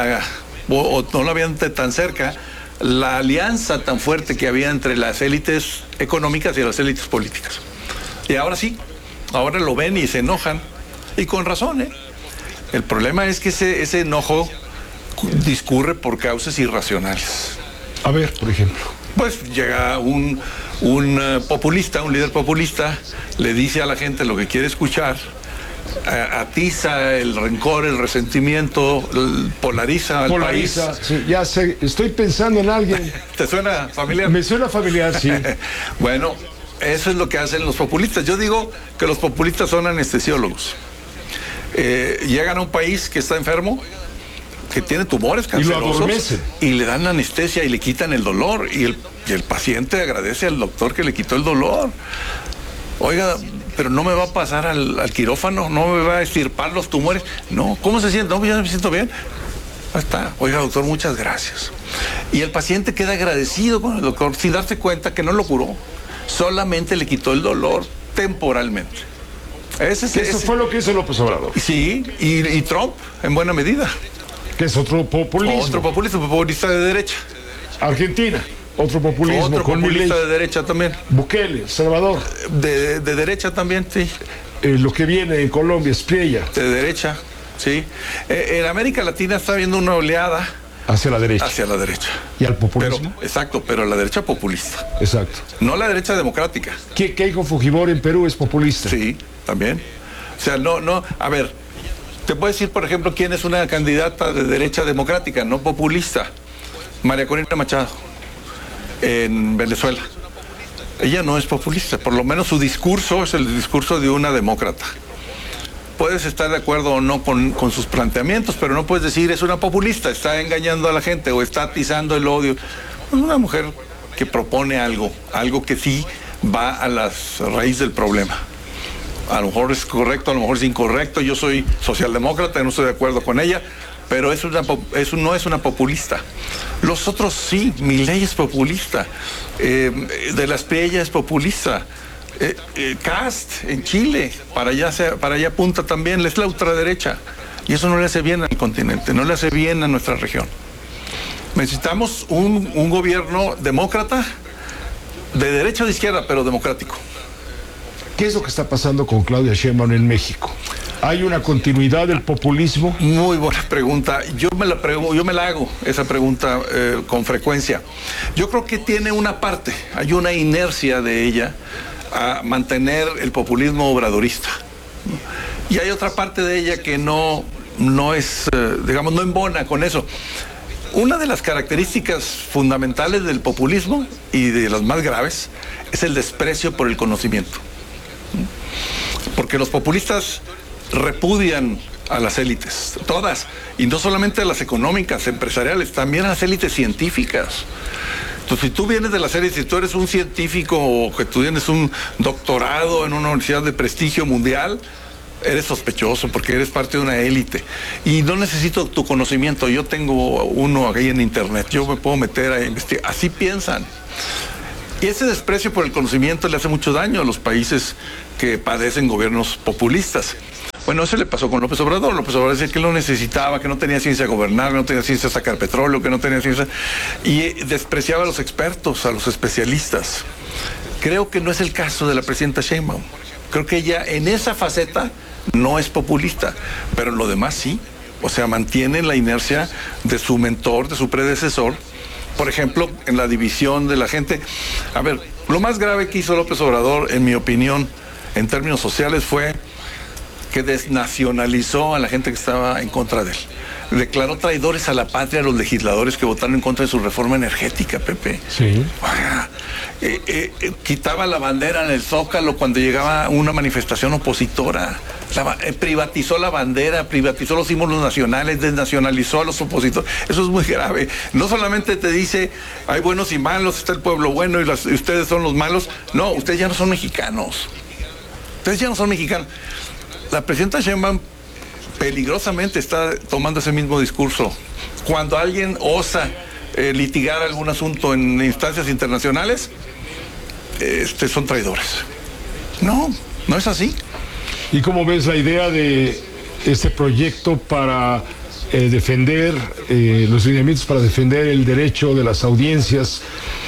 Speaker 20: o no la veían tan cerca, la alianza tan fuerte que había entre las élites económicas y las élites políticas. Y ahora sí, ahora lo ven y se enojan, y con razón, ¿eh? El problema es que ese enojo discurre por causas irracionales.
Speaker 3: A ver, por ejemplo.
Speaker 20: Pues llega un populista, un líder populista, le dice a la gente lo que quiere escuchar, atiza el rencor, el resentimiento, polariza al país.
Speaker 3: Sí, ya sé, estoy pensando en alguien.
Speaker 20: ¿Te suena familiar?
Speaker 3: Me suena familiar, sí.
Speaker 20: Bueno, eso es lo que hacen los populistas. Yo digo que los populistas son anestesiólogos. Llegan a un país que está enfermo, que tiene tumores cancerosos, y le dan anestesia y le quitan el dolor, y el paciente agradece al doctor que le quitó el dolor. Oiga, pero no me va a pasar al quirófano, no me va a extirpar los tumores. No, ¿cómo se siente? No, ya me siento bien. Ahí está. Oiga, doctor, muchas gracias. Y el paciente queda agradecido con el doctor sin darse cuenta que no lo curó, solamente le quitó el dolor temporalmente. Eso
Speaker 3: fue lo que hizo López Obrador.
Speaker 20: Sí, y Trump, en buena medida.
Speaker 3: Que es otro populismo.
Speaker 20: Otro populista de derecha.
Speaker 3: Argentina. Otro populismo.
Speaker 20: Otro populista de derecha también.
Speaker 3: Bukele, Salvador.
Speaker 20: De derecha también, sí.
Speaker 3: Lo que viene en Colombia, Espriella.
Speaker 20: De derecha, sí. En América Latina está habiendo una oleada.
Speaker 3: Hacia la derecha.
Speaker 20: Hacia la derecha.
Speaker 3: ¿Y al populismo?
Speaker 20: Exacto, pero la derecha populista.
Speaker 3: Exacto.
Speaker 20: No la derecha democrática.
Speaker 3: Keiko Fujimori en Perú es populista.
Speaker 20: Sí, también. O sea, no, a ver, te puedo decir, por ejemplo, quién es una candidata de derecha democrática, no populista. María Corina Machado, en Venezuela. Ella no es populista, por lo menos su discurso es el discurso de una demócrata. Puedes estar de acuerdo o no con sus planteamientos, pero no puedes decir es una populista, está engañando a la gente o está atizando el odio. Es una mujer que propone algo que sí va a la raíz del problema. A lo mejor es correcto, a lo mejor es incorrecto. Yo soy socialdemócrata y no estoy de acuerdo con ella, pero eso no es una populista. Los otros sí, Milei es populista, de la Espriella es populista, Kast en Chile, para allá apunta también, es la ultraderecha, y eso no le hace bien al continente, no le hace bien a nuestra región. Necesitamos un gobierno demócrata, de derecha o de izquierda, pero democrático.
Speaker 3: ¿Qué es lo que está pasando con Claudia Sheinbaum en México? ¿Hay una continuidad del populismo?
Speaker 20: Muy buena pregunta. Yo me la hago esa pregunta con frecuencia. Yo creo que tiene una parte, hay una inercia de ella a mantener el populismo obradorista. Y hay otra parte de ella que no es, digamos, no embona con eso. Una de las características fundamentales del populismo, y de las más graves, es el desprecio por el conocimiento. Porque los populistas repudian a las élites, todas, y no solamente a las económicas, empresariales, también a las élites científicas. Entonces, si tú vienes de las élites, si tú eres un científico o que tú tienes un doctorado en una universidad de prestigio mundial, eres sospechoso porque eres parte de una élite. Y no necesito tu conocimiento, yo tengo uno ahí en internet, yo me puedo meter a investigar. Así piensan. Y ese desprecio por el conocimiento le hace mucho daño a los países que padecen gobiernos populistas. Bueno, eso le pasó con López Obrador. López Obrador decía que lo necesitaba, que no tenía ciencia de gobernar, que no tenía ciencia de sacar petróleo, que no tenía ciencia... Y despreciaba a los expertos, a los especialistas. Creo que no es el caso de la presidenta Sheinbaum. Creo que ella en esa faceta no es populista, pero en lo demás sí. O sea, mantiene la inercia de su mentor, de su predecesor. Por ejemplo, en la división de la gente. A ver, lo más grave que hizo López Obrador, en mi opinión, en términos sociales, fue que desnacionalizó a la gente que estaba en contra de él. Declaró traidores a la patria a los legisladores que votaron en contra de su reforma energética, Pepe.
Speaker 3: Sí.
Speaker 20: Quitaba la bandera en el Zócalo cuando llegaba una manifestación opositora. Privatizó la bandera, privatizó los símbolos nacionales, desnacionalizó a los opositores. Eso es muy grave. No solamente te dice, hay buenos y malos, está el pueblo bueno y ustedes son los malos. No, ustedes ya no son mexicanos. Ustedes ya no son mexicanos. La presidenta Sheinbaum peligrosamente está tomando ese mismo discurso. Cuando alguien osa litigar algún asunto en instancias internacionales, son traidores. No, no es así.
Speaker 3: ¿Y cómo ves la idea de este proyecto para defender los lineamientos para defender el derecho de las audiencias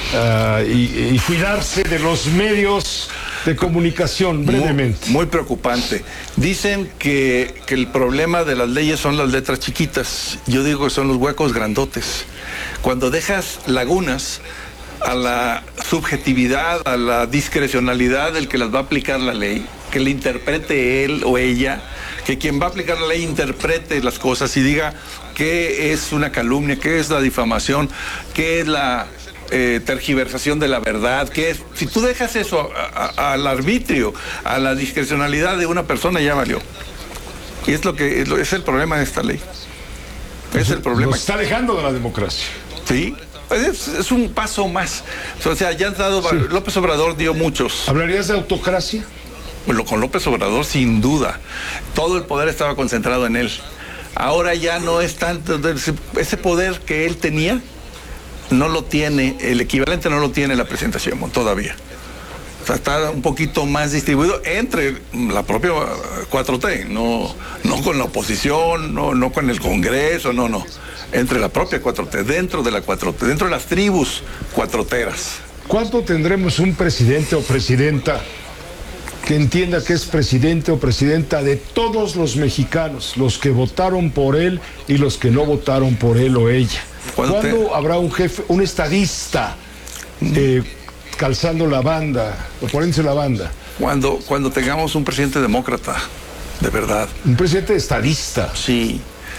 Speaker 3: y cuidarse de los medios de comunicación, brevemente?
Speaker 20: Muy preocupante. Dicen que el problema de las leyes son las letras chiquitas. Yo digo que son los huecos grandotes. Cuando dejas lagunas a la subjetividad, a la discrecionalidad del que las va a aplicar la ley, que le interprete él o ella, que quien va a aplicar la ley interprete las cosas y diga qué es una calumnia, qué es la difamación, qué es la tergiversación de la verdad, que es, si tú dejas eso al arbitrio, a la discrecionalidad de una persona, ya valió. Y es es el problema de esta ley. Es el problema.
Speaker 3: Nos está alejando de la democracia.
Speaker 20: Sí, es un paso más. O sea, ya han dado, sí. López Obrador dio muchos.
Speaker 3: ¿Hablarías de autocracia?
Speaker 20: Bueno, con López Obrador, sin duda. Todo el poder estaba concentrado en él. Ahora ya no es tanto, ese poder que él tenía, no lo tiene, el equivalente no lo tiene la presidenta Sheinbaum todavía. O sea, está un poquito más distribuido entre la propia 4T, no con la oposición, no con el Congreso, no. Entre la propia 4T, dentro de la 4T, dentro de las tribus cuatroteras.
Speaker 3: ¿Cuándo tendremos un presidente o presidenta que entienda que es presidente o presidenta de todos los mexicanos, los que votaron por él y los que no votaron por él o ella? ¿Cuándo habrá un jefe, un estadista calzando la banda, o poniéndose la banda?
Speaker 20: Cuando tengamos un presidente demócrata, de verdad.
Speaker 3: Un presidente estadista.
Speaker 20: Sí,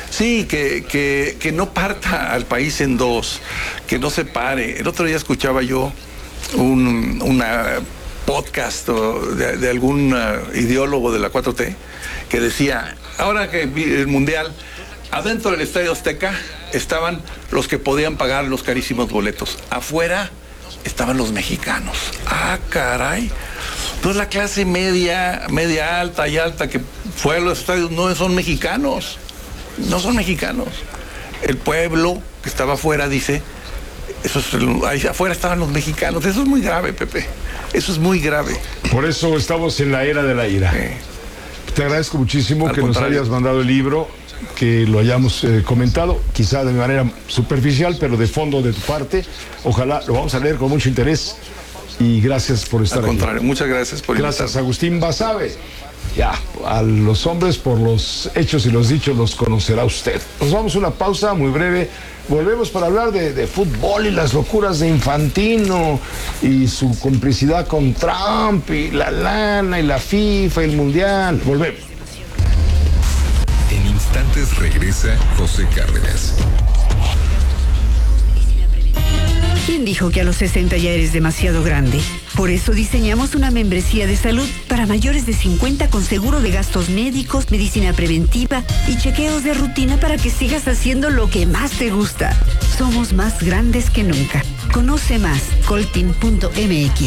Speaker 20: que no parta al país en dos, que no separe. El otro día escuchaba yo una podcast de algún ideólogo de la 4T que decía, ahora que el Mundial, adentro del Estadio Azteca estaban los que podían pagar los carísimos boletos. Afuera estaban los mexicanos. Ah, caray. Entonces la clase media alta y alta que fue a los estadios no son mexicanos. No son mexicanos. El pueblo que estaba afuera dice, ahí afuera estaban los mexicanos. Eso es muy grave, Pepe. Eso es muy grave.
Speaker 3: Por eso estamos en la era de la ira. Te agradezco muchísimo que nos hayas mandado el libro, que lo hayamos comentado, quizá de manera superficial, pero de fondo de tu parte. Ojalá lo vamos a leer con mucho interés y gracias por estar aquí.
Speaker 20: Al contrario, muchas gracias por invitarme.
Speaker 3: Gracias, Agustín Basabe. Ya, a los hombres por los hechos y los dichos los conocerá usted. Nos vamos a una pausa muy breve. Volvemos para hablar de fútbol y las locuras de Infantino y su complicidad con Trump y la lana y la FIFA y el Mundial. Volvemos.
Speaker 2: En instantes regresa José Cárdenas.
Speaker 21: ¿Quién dijo que a los 60 ya eres demasiado grande? Por eso diseñamos una membresía de salud para mayores de 50 con seguro de gastos médicos, medicina preventiva y chequeos de rutina para que sigas haciendo lo que más te gusta. Somos más grandes que nunca. Conoce más, colteam.mx.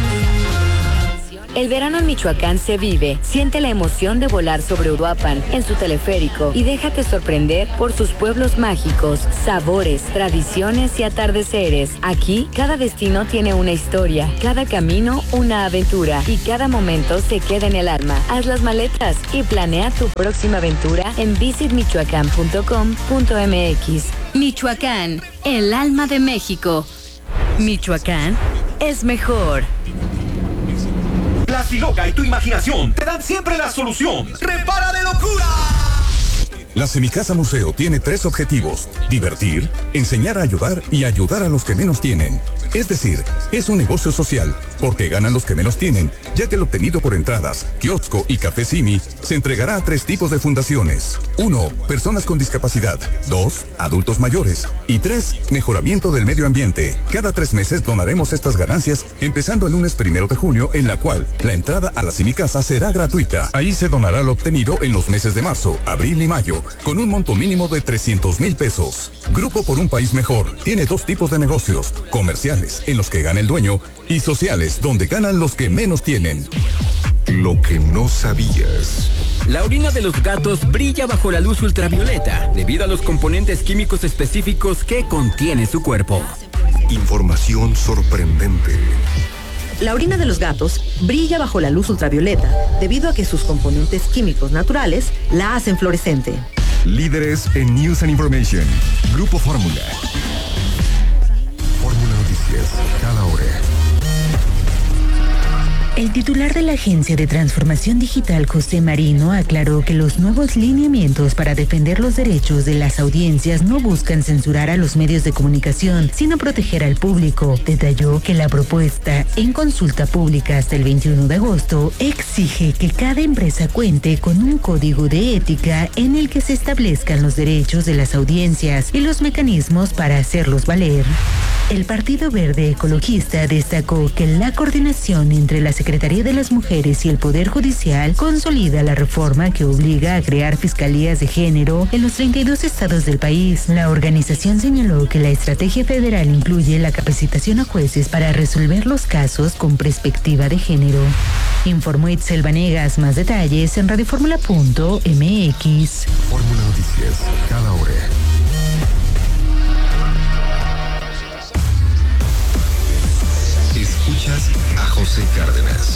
Speaker 22: El verano en Michoacán se vive. Siente la emoción de volar sobre Uruapan en su teleférico y déjate sorprender por sus pueblos mágicos, sabores, tradiciones y atardeceres. Aquí, cada destino tiene una historia, cada camino una aventura y cada momento se queda en el alma. Haz las maletas y planea tu próxima aventura en visitmichoacán.com.mx.
Speaker 6: Michoacán, el alma de México. Michoacán es mejor.
Speaker 23: Plastiloca y tu imaginación te dan siempre la solución. ¡Repara de locura!
Speaker 2: La Semicasa Museo tiene 3 objetivos: divertir, enseñar a ayudar y ayudar a los que menos tienen. Es decir, es un negocio social, porque ganan los que menos tienen, ya que el obtenido por entradas, kiosco y café Simi se entregará a 3 tipos de fundaciones. 1. Personas con discapacidad. 2. Adultos mayores. Y 3. Mejoramiento del medio ambiente. Cada 3 meses donaremos estas ganancias, empezando el lunes 1 de junio, en la cual la entrada a la Semicasa será gratuita. Ahí se donará lo obtenido en los meses de marzo, abril y mayo, con un monto mínimo de 300,000 pesos. Grupo por un país mejor tiene 2 tipos de negocios: comerciales, en los que gana el dueño, y sociales, donde ganan los que menos tienen. Lo que no sabías.
Speaker 10: La orina de los gatos brilla bajo la luz ultravioleta debido a los componentes químicos específicos que contiene su cuerpo.
Speaker 2: Información sorprendente.
Speaker 13: La orina de los gatos brilla bajo la luz ultravioleta debido a que sus componentes químicos naturales la hacen fluorescente.
Speaker 2: Líderes en News and Information. Grupo Fórmula. Fórmula Noticias, cada hora.
Speaker 24: El titular de la Agencia de Transformación Digital, José Marino, aclaró que los nuevos lineamientos para defender los derechos de las audiencias no buscan censurar a los medios de comunicación, sino proteger al público. Detalló que la propuesta, en consulta pública hasta el 21 de agosto, exige que cada empresa cuente con un código de ética en el que se establezcan los derechos de las audiencias y los mecanismos para hacerlos valer. El Partido Verde Ecologista destacó que la coordinación entre la Secretaría de las Mujeres y el Poder Judicial consolida la reforma que obliga a crear fiscalías de género en los 32 estados del país. La organización señaló que la estrategia federal incluye la capacitación a jueces para resolver los casos con perspectiva de género. Informó Itzel Vanegas. Más detalles en radioformula.mx.
Speaker 2: Fórmula Noticias, cada hora. Escuchas a José Cárdenas.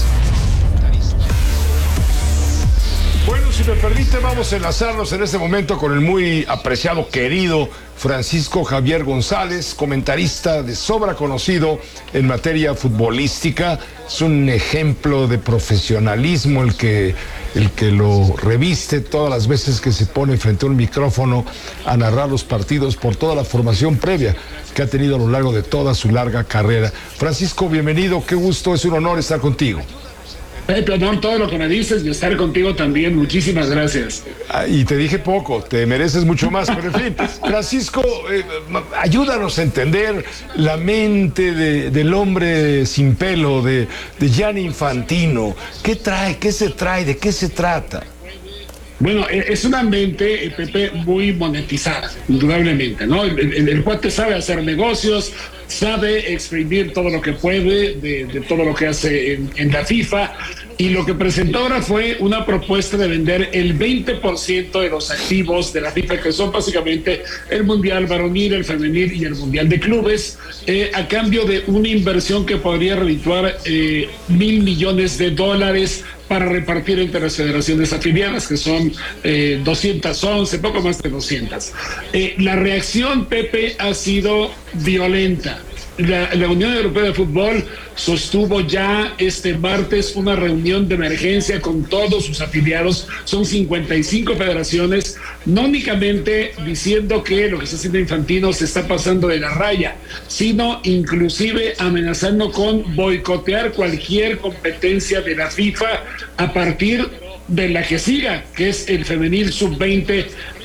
Speaker 3: Bueno, si me permite, vamos a enlazarnos en este momento con el muy apreciado, querido Francisco Javier González, comentarista de sobra conocido en materia futbolística. Es un ejemplo de profesionalismo el que lo reviste todas las veces que se pone frente a un micrófono a narrar los partidos por toda la formación previa que ha tenido a lo largo de toda su larga carrera. Francisco, bienvenido, qué gusto, es un honor estar contigo.
Speaker 25: Pepe, honor todo lo que me dices y estar contigo también. Muchísimas gracias.
Speaker 3: Y te dije poco, te mereces mucho más, pero en fin. Francisco, ayúdanos a entender la mente del hombre sin pelo, de Gianni Infantino. ¿Qué trae? ¿Qué se trae? ¿De qué se trata?
Speaker 25: Bueno, es una mente, Pepe, muy monetizada, indudablemente, ¿no? El cuate sabe hacer negocios, sabe exprimir todo lo que puede de todo lo que hace en la FIFA, y lo que presentó ahora fue una propuesta de vender el 20% de los activos de la FIFA, que son básicamente el Mundial Varonil, el Femenil y el Mundial de Clubes, a cambio de una inversión que podría redituar $1,000 millones para repartir entre las federaciones afiliadas, que son 211, poco más de 200. La reacción, Pepe, ha sido violenta. La Unión Europea de Fútbol sostuvo ya este martes una reunión de emergencia con todos sus afiliados. Son 55 federaciones, no únicamente diciendo que lo que está haciendo Infantino se está pasando de la raya, sino inclusive amenazando con boicotear cualquier competencia de la FIFA a partir de la que siga, que es el femenil sub-20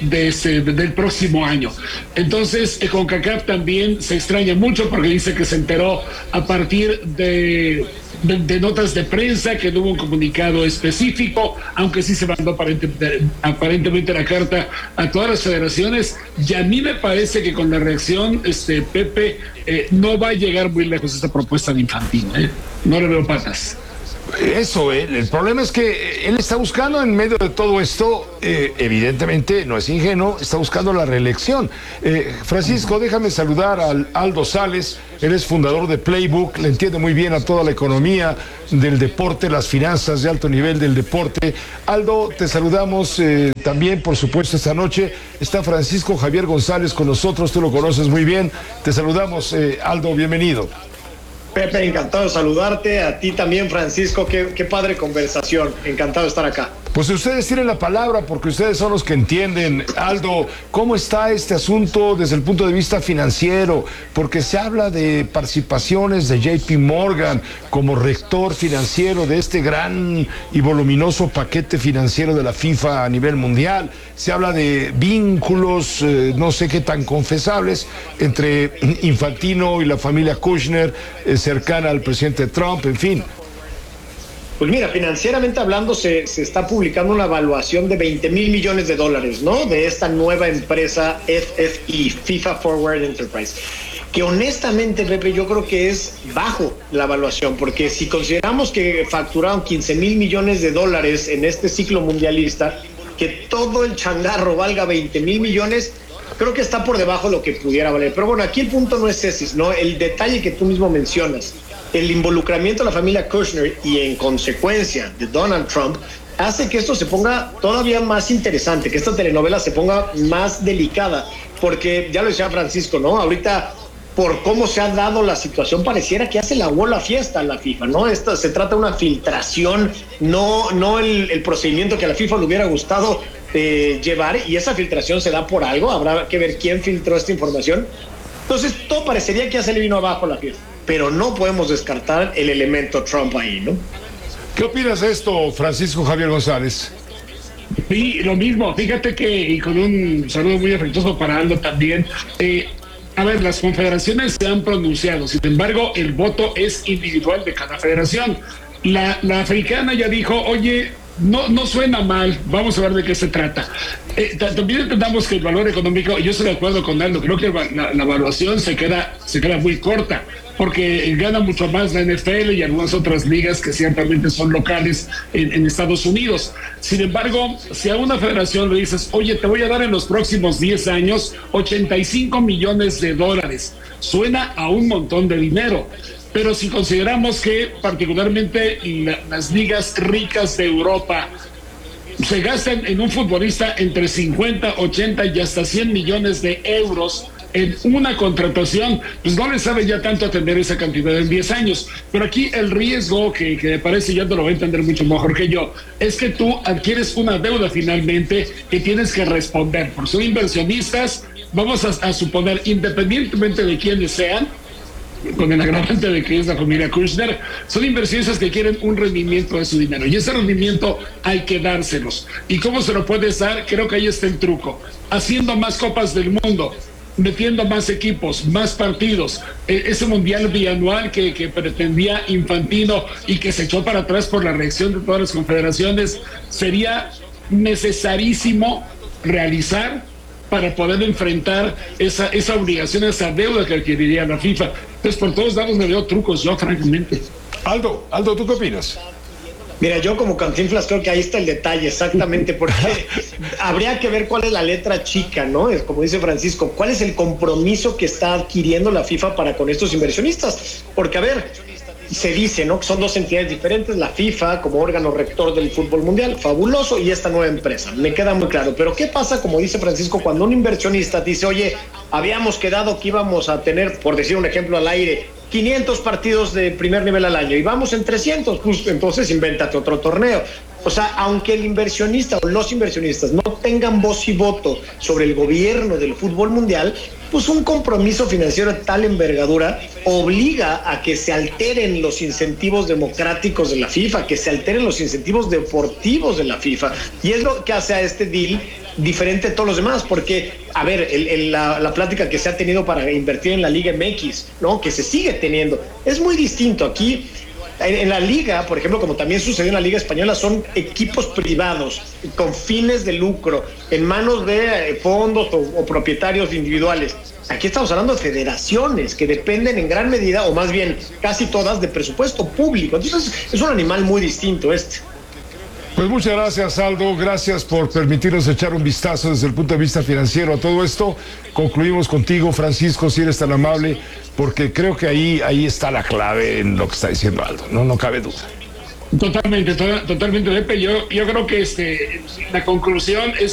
Speaker 25: del próximo año. Entonces, CONCACAF también se extraña mucho porque dice que se enteró a partir de notas de prensa, que no hubo un comunicado específico, aunque sí se mandó aparentemente la carta a todas las federaciones, y a mí me parece que con la reacción, Pepe, no va a llegar muy lejos esta propuesta de Infantino, no le veo patas.
Speaker 3: Eso, el problema es que él está buscando en medio de todo esto, evidentemente no es ingenuo, está buscando la reelección. Francisco, déjame saludar al Aldo Sales, él es fundador de Playbook, le entiende muy bien a toda la economía del deporte, las finanzas de alto nivel del deporte. Aldo, te saludamos también, por supuesto, esta noche. Está Francisco Javier González con nosotros, tú lo conoces muy bien. Te saludamos, Aldo, bienvenido.
Speaker 1: Pepe, encantado de saludarte, a ti también, Francisco, qué padre conversación, encantado de estar acá.
Speaker 3: Pues ustedes tienen la palabra porque ustedes son los que entienden. Aldo, ¿cómo está este asunto desde el punto de vista financiero? Porque se habla de participaciones de JP Morgan como rector financiero de este gran y voluminoso paquete financiero de la FIFA a nivel mundial. Se habla de vínculos, no sé qué tan confesables, entre Infantino y la familia Kushner, cercana al presidente Trump, en fin.
Speaker 1: Pues mira, financieramente hablando se está publicando una evaluación de $20 mil millones, ¿no? De esta nueva empresa FFE, FIFA Forward Enterprise. Que honestamente, Pepe, yo creo que es bajo la evaluación, porque si consideramos que facturaron $15 mil millones en este ciclo mundialista, que todo el changarro valga $20 mil millones, creo que está por debajo de lo que pudiera valer. Pero bueno, aquí el punto no es ese, ¿no? El detalle que tú mismo mencionas, el involucramiento de la familia Kushner y en consecuencia de Donald Trump hace que esto se ponga todavía más interesante, que esta telenovela se ponga más delicada, porque ya lo decía Francisco, ¿no? Ahorita, por cómo se ha dado la situación, pareciera que hace la bola fiesta a la FIFA, ¿no? Esta se trata de una filtración, no el procedimiento que a la FIFA le hubiera gustado llevar, y esa filtración se da por algo, habrá que ver quién filtró esta información. Entonces todo parecería que ya se le vino abajo a la FIFA, pero no podemos descartar el elemento Trump ahí, ¿no?
Speaker 3: ¿Qué opinas de esto, Francisco Javier González?
Speaker 25: Sí, lo mismo, fíjate que, y con un saludo muy afectuoso para Aldo también, a ver, las confederaciones se han pronunciado, sin embargo, el voto es individual de cada federación. La africana ya dijo, oye, no suena mal, vamos a ver de qué se trata. También entendamos que el valor económico, yo estoy de acuerdo con Aldo, creo que la evaluación se queda muy corta, porque gana mucho más la NFL y algunas otras ligas que ciertamente son locales en Estados Unidos. Sin embargo, si a una federación le dices, oye, te voy a dar en los próximos 10 años $85 millones, suena a un montón de dinero. Pero si consideramos que particularmente las ligas ricas de Europa se gastan en un futbolista entre 50, 80 y hasta 100 millones de euros en una contratación, pues no le sabe ya tanto atender esa cantidad en 10 años. Pero aquí el riesgo, que me parece, ya te lo voy a entender mucho mejor que yo, es que tú adquieres una deuda finalmente que tienes que responder. Por ser inversionistas, vamos a suponer, independientemente de quiénes sean, con el agravante de que es la familia Kushner, son inversionistas que quieren un rendimiento de su dinero, y ese rendimiento hay que dárselos. ¿Y cómo se lo puedes dar? Creo que ahí está el truco: haciendo más copas del mundo, metiendo más equipos, más partidos. Ese mundial bianual que pretendía Infantino y que se echó para atrás por la reacción de todas las confederaciones, sería necesarísimo realizar para poder enfrentar esa obligación, esa deuda que adquiriría la FIFA. Entonces, por todos lados me veo trucos yo, francamente.
Speaker 3: Aldo, ¿tú qué opinas?
Speaker 1: Mira, yo como Cantinflas creo que ahí está el detalle, exactamente, porque habría que ver cuál es la letra chica, ¿no? Es como dice Francisco, ¿cuál es el compromiso que está adquiriendo la FIFA para con estos inversionistas? Porque, a ver, se dice, ¿no?, que son dos entidades diferentes, la FIFA como órgano rector del fútbol mundial, fabuloso, y esta nueva empresa, me queda muy claro. Pero ¿qué pasa, como dice Francisco, cuando un inversionista dice, oye, habíamos quedado que íbamos a tener, por decir un ejemplo al aire, 500 partidos de primer nivel al año y vamos en 300, pues entonces invéntate otro torneo? O sea, aunque el inversionista o los inversionistas no tengan voz y voto sobre el gobierno del fútbol mundial, pues un compromiso financiero de tal envergadura obliga a que se alteren los incentivos democráticos de la FIFA, que se alteren los incentivos deportivos de la FIFA. Y es lo que hace a este deal diferente de todos los demás, porque, a ver, la plática que se ha tenido para invertir en la Liga MX, ¿no? Que se sigue teniendo, es muy distinto. Aquí, en la Liga, por ejemplo, como también sucedió en la Liga Española, son equipos privados, con fines de lucro, en manos de fondos o propietarios individuales. Aquí estamos hablando de federaciones que dependen en gran medida, o más bien casi todas, de presupuesto público. Entonces, es un animal muy distinto este.
Speaker 3: Pues muchas gracias, Aldo. Gracias por permitirnos echar un vistazo desde el punto de vista financiero a todo esto. Concluimos contigo, Francisco, si eres tan amable, porque creo que ahí está la clave en lo que está diciendo Aldo. No cabe duda.
Speaker 25: Totalmente, Pepe. Yo creo que la conclusión es